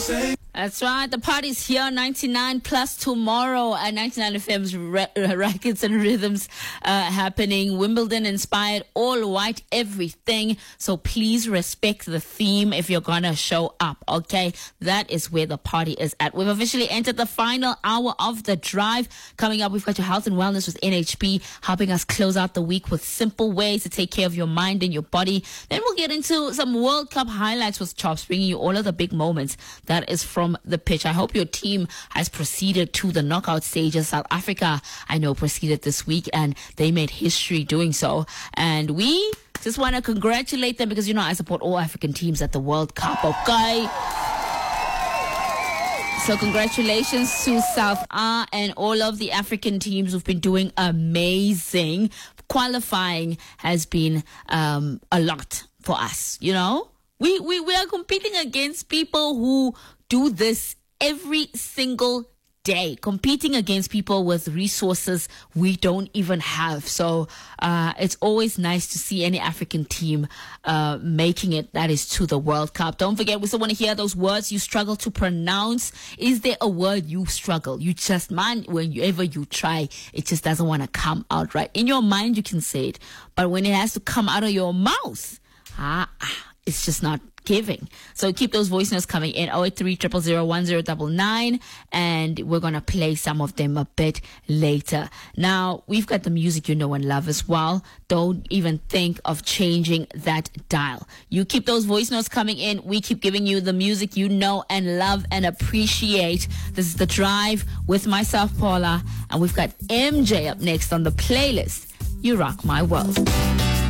That's right. The party's here, 99 plus tomorrow at 99 FM's Rackets and Rhythms happening. Wimbledon inspired, all white, everything. So please respect the theme if you're going to show up, okay? That is where the party is at. We've officially entered the final hour of the drive. Coming up, we've got your health and wellness with NHB, helping us close out the week with simple ways to take care of your mind and your body. Then we'll get into some World Cup highlights with Chops, bringing you all of the big moments. That is from the pitch. I hope your team has proceeded to the knockout stages. South Africa, I know, proceeded this week and they made history doing so. And we just want to congratulate them because, you know, I support all African teams at the World Cup, okay? So congratulations to South A and all of the African teams who've been doing amazing. Qualifying has been a lot for us, you know? We are competing against people who do this every single day, competing against people with resources we don't even have. So it's always nice to see any African team making it, that is, to the World Cup. Don't forget, we still want to hear those words you struggle to pronounce. Is there a word you struggle? You just, man, whenever you try, it just doesn't want to come out right. In your mind, you can say it, but when it has to come out of your mouth, it's just not giving. So keep those voice notes coming in, 083-000-1099, and we're going to play some of them a bit later. Now, we've got the music you know and love as well. Don't even think of changing that dial. You keep those voice notes coming in. We keep giving you the music you know and love and appreciate. This is The Drive with myself, Paula, and we've got MJ up next on the playlist. You Rock My World.